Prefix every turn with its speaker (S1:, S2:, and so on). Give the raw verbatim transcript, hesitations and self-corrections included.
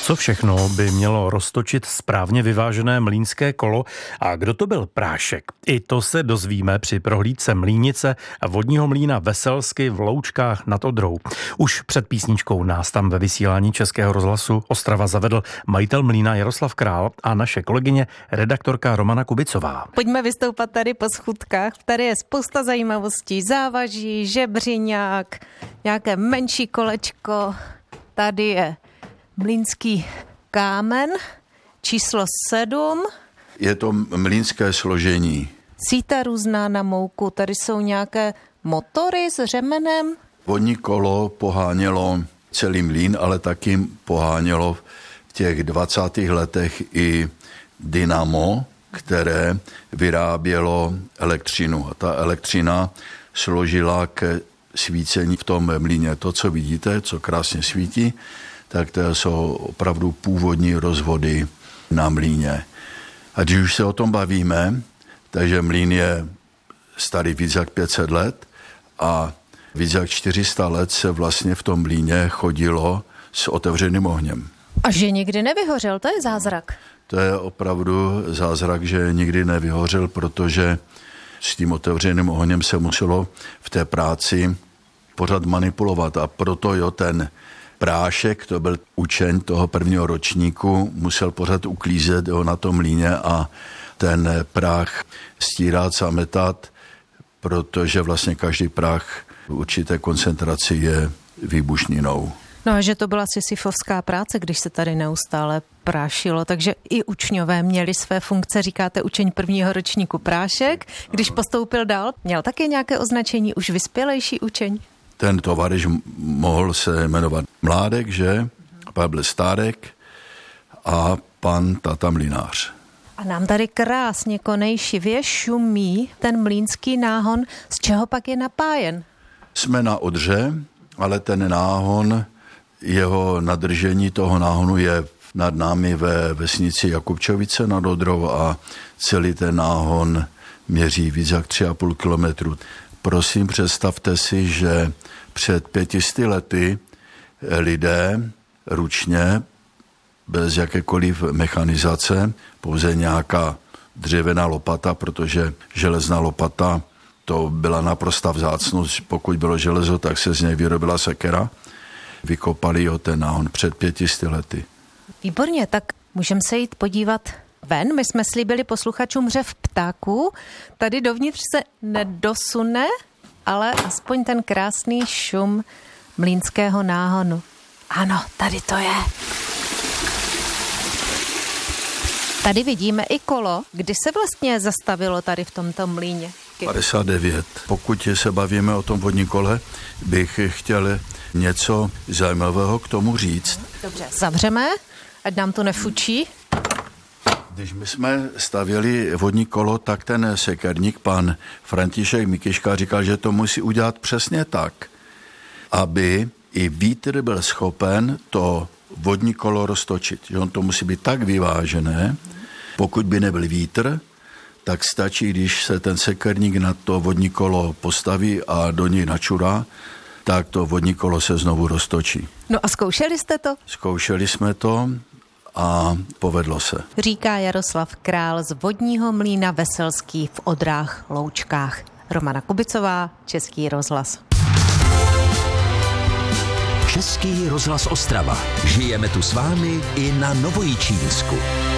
S1: Co všechno by mělo roztočit správně vyvážené mlýnské kolo a kdo to byl Prášek? I to se dozvíme při prohlídce mlýnice a vodního mlýna Veselsky v Loučkách nad Odrou. Už před písničkou nás tam ve vysílání Českého rozhlasu Ostrava zavedl majitel mlýna Jaroslav Král a naše kolegyně redaktorka Romana Kubicová.
S2: Pojďme vystoupat tady po schůdkách. Tady je spousta zajímavostí. Závaží, žebřiňák, nějaké menší kolečko. Tady je mlýnský kámen, číslo sedm.
S3: Je to mlýnské složení.
S2: Síta různá na mouku. Tady jsou nějaké motory s řemenem.
S3: Vodní kolo pohánělo celý mlýn, ale taky pohánělo v těch dvacátých letech i dynamo, které vyrábělo elektřinu. A ta elektřina složila ke svícení v tom mlýně. To, co vidíte, co krásně svítí, tak to jsou opravdu původní rozvody na mlýně. A když už se o tom bavíme, takže mlýn je starý víc jak pět set let a víc jak čtyři sta let se vlastně v tom mlýně chodilo s otevřeným ohněm.
S2: A že nikdy nevyhořel, to je zázrak.
S3: To je opravdu zázrak, že nikdy nevyhořel, protože s tím otevřeným ohněm se muselo v té práci pořád manipulovat a proto jo, ten Prášek, to byl učeň toho prvního ročníku, musel pořád uklízet ho na tom mlýně a ten prach stírat, zametat, protože vlastně každý prach v určité koncentraci je výbušninou.
S2: No a že to byla sisyfovská práce, když se tady neustále prášilo, takže i učňové měli své funkce, říkáte učeň prvního ročníku Prášek. Když postoupil dál, měl také nějaké označení už vyspělejší učeň?
S3: Ten tovariš mohl se jmenovat Mládek, že? Pak byl Stárek a pan Tata Mlynář.
S2: A nám tady krásně konejšivě šumí ten mlýnský náhon. Z čeho pak je napájen?
S3: Jsme na Odře, ale ten náhon, jeho nadržení toho náhonu je nad námi ve vesnici Jakubčovice nad Odrou a celý ten náhon měří víc jak tři a půl kilometru. Prosím, představte si, že před pětisty lety lidé ručně, bez jakékoliv mechanizace, pouze nějaká dřevěná lopata, protože železná lopata to byla naprostá vzácnost. Pokud bylo železo, tak se z něj vyrobila sekera. Vykopali ho ten náhon před pětisty lety.
S2: Výborně, tak můžeme se jít podívat ven. My jsme slíbili posluchačům řev ptáků. Tady dovnitř se nedosune, ale aspoň ten krásný šum mlýnského náhonu. Ano, tady to je. Tady vidíme i kolo. Kdy se vlastně zastavilo tady v tomto mlýně?
S3: padesát devět. Pokud se bavíme o tom vodním kole, bych chtěl něco zajímavého k tomu říct.
S2: Dobře, zavřeme, ať nám to nefučí.
S3: Když my jsme stavěli vodní kolo, tak ten sekerník, pan František Mikyška, říkal, že to musí udělat přesně tak, aby i vítr byl schopen to vodní kolo roztočit. Že on to musí být tak vyvážené, pokud by nebyl vítr, tak stačí, když se ten sekerník na to vodní kolo postaví a do něj načurá, tak to vodní kolo se znovu roztočí.
S2: No a zkoušeli jste to?
S3: Zkoušeli jsme to a povedlo se.
S2: Říká Jaroslav Král z vodního mlýna Veselský v Odrách Loučkách. Romana Kubicová, Český rozhlas.
S4: Český rozhlas Ostrava. Žijeme tu s vámi i na Novojičínsku.